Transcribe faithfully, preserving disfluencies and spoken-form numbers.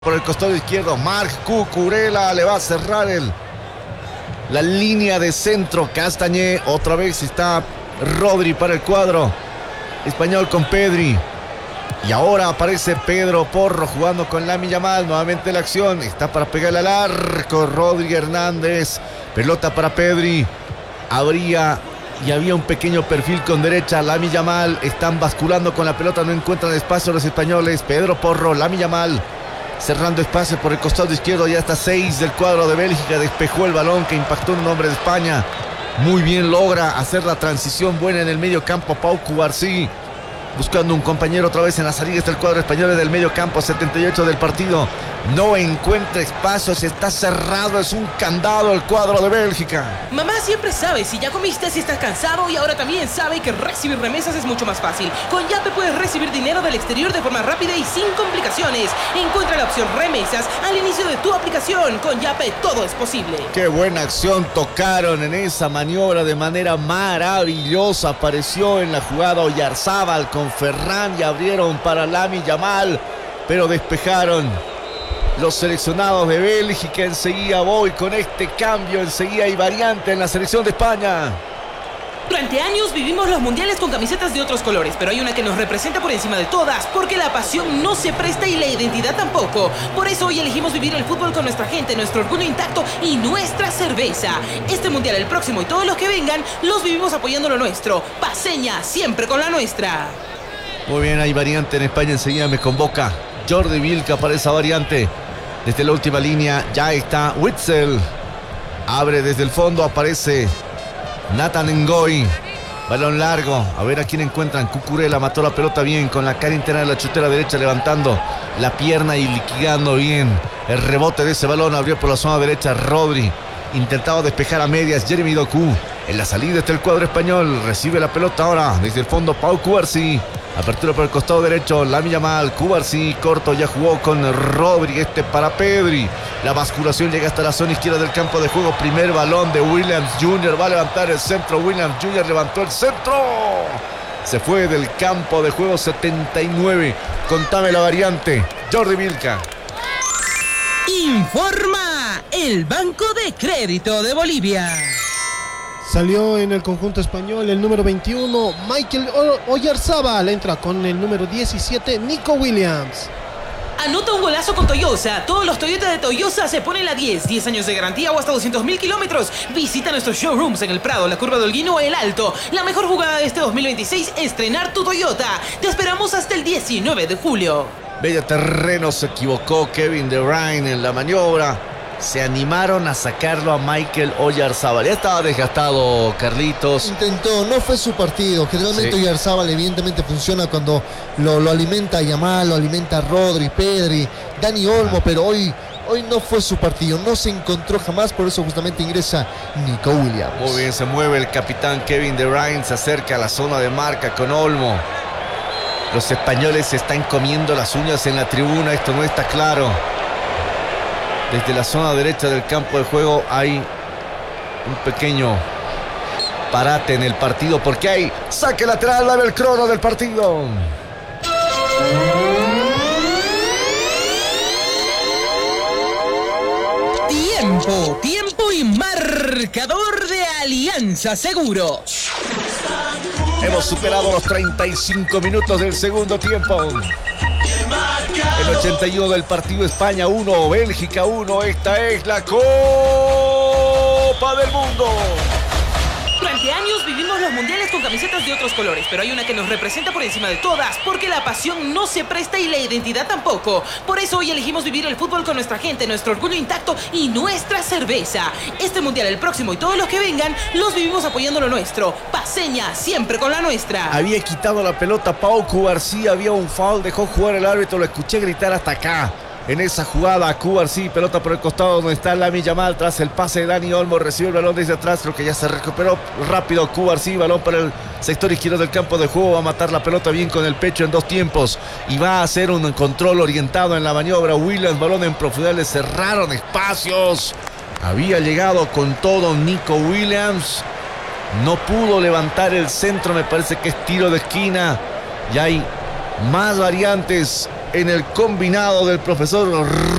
Por el costado izquierdo, Marc Cucurella le va a cerrar el, la línea de centro. Castañé, otra vez está Rodri para el cuadro español con Pedri. Y ahora aparece Pedro Porro jugando con Lamine Yamal. Nuevamente la acción, está para pegarle al arco Rodri Hernández. Pelota para Pedri. Habría y había un pequeño perfil con derecha. Lamine Yamal, están basculando con la pelota, no encuentran espacio los españoles. Pedro Porro, Lamine Yamal cerrando espacio por el costado izquierdo. Ya está seis del cuadro de Bélgica. Despejó el balón que impactó en un hombre de España. Muy bien, logra hacer la transición buena en el medio campo Pau Cubarsí, buscando un compañero otra vez en la salida. Está el cuadro español del medio campo, setenta y ocho del partido. No encuentra espacios, está cerrado, es un candado el cuadro de Bélgica. Mamá siempre sabe si ya comiste, si estás cansado, y ahora también sabe que recibir remesas es mucho más fácil. Con Yape puedes recibir dinero del exterior de forma rápida y sin complicaciones. Encuentra la opción remesas al inicio de tu aplicación. Con Yape todo es posible. Qué buena acción tocaron en esa maniobra de manera maravillosa. Apareció en la jugada Oyarzábal con Ferran y abrieron para Lamine Yamal, pero despejaron los seleccionados de Bélgica. Enseguida voy con este cambio, enseguida hay variante en la selección de España. Durante años vivimos los mundiales con camisetas de otros colores, pero hay una que nos representa por encima de todas, porque la pasión no se presta y la identidad tampoco. Por eso hoy elegimos vivir el fútbol con nuestra gente, nuestro orgullo intacto y nuestra cerveza. Este mundial, el próximo y todos los que vengan, los vivimos apoyando lo nuestro. Paceña, siempre con la nuestra. Muy bien, hay variante en España, enseguida me convoca Jordi Vilca para esa variante. Desde la última línea ya está Witsel. Abre desde el fondo, aparece Nathan Ngoy. Balón largo, a ver a quién encuentran. Cucurella mató la pelota bien con la cara interna de la chutera derecha, levantando la pierna y liquidando bien el rebote de ese balón. Abrió por la zona derecha Rodri. Intentaba despejar a medias Jeremy Doku. En la salida está el cuadro español. Recibe la pelota ahora desde el fondo Pau Cubarsí. Apertura por el costado derecho, Lamine Yamal, Cubarsí, corto, ya jugó con Rodri, este para Pedri. La basculación llega hasta la zona izquierda del campo de juego. Primer balón de Williams junior, va a levantar el centro. Williams junior levantó el centro. Se fue del campo de juego. Setenta y nueve. Contame la variante, Jordi Vilca. Informa el Banco de Crédito de Bolivia. Salió en el conjunto español el número veintiuno, Michael Oyarzábal. Entra con el número diecisiete, Nico Williams. Anota un golazo con Toyosa. Todos los Toyota de Toyosa se ponen la diez. diez años de garantía o hasta doscientos mil kilómetros. Visita nuestros showrooms en El Prado, la Curva de Holguín o El Alto. La mejor jugada de este dos mil veintiséis, estrenar tu Toyota. Te esperamos hasta el diecinueve de julio. Bella terreno, se equivocó Kevin De Bruyne en la maniobra. Se animaron a sacarlo a Michael Oyarzábal. Ya estaba desgastado, Carlitos. Intentó, no fue su partido. Generalmente sí. Oyarzábal evidentemente funciona cuando lo, lo alimenta Yamal, lo alimenta Rodri, Pedri, Dani Olmo, ah. pero hoy, hoy no fue su partido. No se encontró jamás, por eso justamente ingresa Nico Williams. Muy bien, se mueve el capitán Kevin De Bruyne, se acerca a la zona de marca con Olmo. Los españoles se están comiendo las uñas en la tribuna, esto no está claro. Desde la zona derecha del campo de juego hay un pequeño parate en el partido porque hay saque lateral, dame el crono del partido. Tiempo, tiempo y marcador de Alianza Seguros. Hemos superado los treinta y cinco minutos del segundo tiempo. El ochenta y uno del partido, España uno, Bélgica uno. Esta es la Copa del Mundo. Durante años vivimos los mundiales con camisetas de otros colores, pero hay una que nos representa por encima de todas, porque la pasión no se presta y la identidad tampoco. Por eso hoy elegimos vivir el fútbol con nuestra gente, nuestro orgullo intacto y nuestra cerveza. Este mundial, el próximo y todos los que vengan, los vivimos apoyando lo nuestro. Paceña, siempre con la nuestra. Había quitado la pelota Pau Cubarsí, había un foul, dejó jugar el árbitro, lo escuché gritar hasta acá. En esa jugada, Cubarsí, pelota por el costado donde está Lamine Yamal, tras el pase de Dani Olmo, recibe el balón desde atrás, creo que ya se recuperó rápido Cubarsí, balón para el sector izquierdo del campo de juego, va a matar la pelota bien con el pecho en dos tiempos y va a hacer un control orientado en la maniobra. Williams, balón en profundidad, le cerraron espacios, había llegado con todo Nico Williams, no pudo levantar el centro, me parece que es tiro de esquina y hay más variantes en el combinado del profesor